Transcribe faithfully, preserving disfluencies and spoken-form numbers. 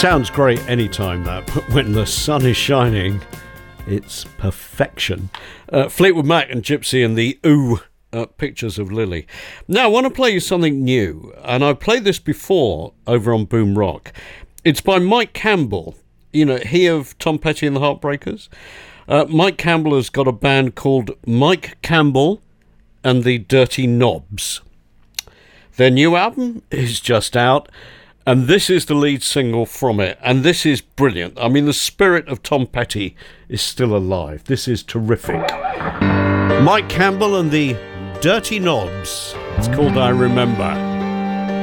sounds great anytime, that, but when the sun is shining, it's perfection. Uh, Fleetwood Mac and Gypsy and the Ooh uh, Pictures of Lily. Now, I want to play you something new, and I've played this before over on Boom Rock. It's by Mike Campbell, you know, he of Tom Petty and the Heartbreakers. Uh, Mike Campbell has got a band called Mike Campbell and the Dirty Knobs. Their new album is just out, and this is the lead single from it, and this is brilliant. I mean, the spirit of Tom Petty is still alive. This is terrific. Mike Campbell and the Dirty Knobs. It's called I Remember.